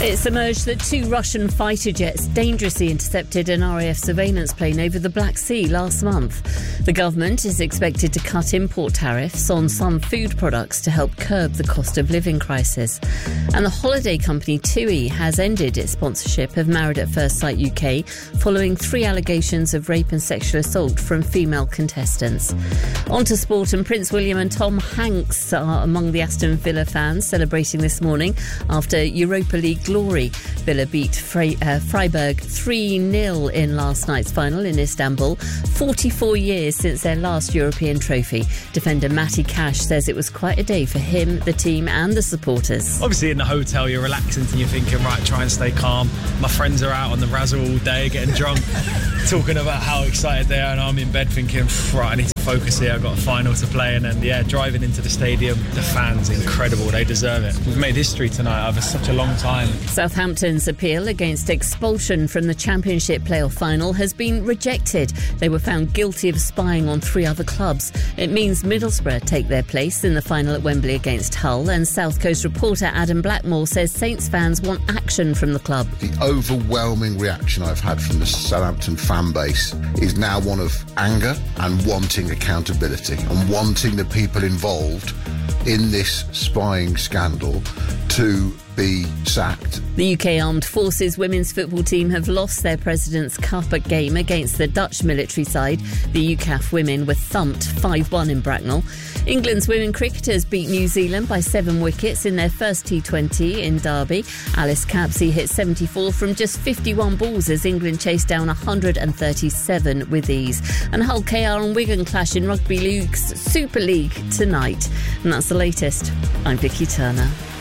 It's emerged that 2 Russian fighter jets dangerously intercepted an RAF surveillance plane over the Black Sea last month. The government is expected to cut import tariffs on some food products to help curb the cost of living crisis. And the holiday company TUI has ended its sponsorship of Married at First Sight UK following 3 allegations of rape and sexual assault from female contestants. On to sport, and Prince William and Tom Hanks are among the Aston Villa fans celebrating this morning after Europa League glory. Villa beat Freiburg 3-0 in last night's final in Istanbul, 44 years since their last European trophy. Defender Matty Cash says it was quite a day for him, the team and the supporters. Obviously in the hotel you're relaxing and you're thinking, right, try and stay calm. My friends are out on the razzle all day getting drunk, talking about how excited they are, and I'm in bed thinking, right, I need to focus here, I've got a final to play. And then, driving into the stadium, the fans, incredible, they deserve it. We've made history tonight over such a long time. Southampton's appeal against expulsion from the Championship playoff final has been rejected. They were found guilty of spying on 3 other clubs. It means Middlesbrough take their place in the final at Wembley against Hull, and South Coast reporter Adam Blackmore says Saints fans want action from the club. The overwhelming reaction I've had from the Southampton fan base is now one of anger and wanting accountability and wanting the people involved in this spying scandal to be sacked. The UK Armed Forces women's football team have lost their President's Cup game against the Dutch military side. The UCAF women were thumped 5-1 in Bracknell. England's women cricketers beat New Zealand by 7 wickets in their first T20 in Derby. Alice Capsey hit 74 from just 51 balls as England chased down 137 with ease. And Hull KR and Wigan clash in Rugby League's Super League tonight. And that's the latest. I'm Vicky Turner.